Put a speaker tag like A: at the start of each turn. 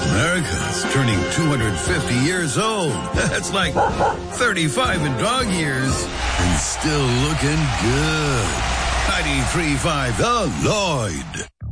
A: America's turning 250 years old. That's like 35 in dog years. And still looking good. 93.5 The Lloyd.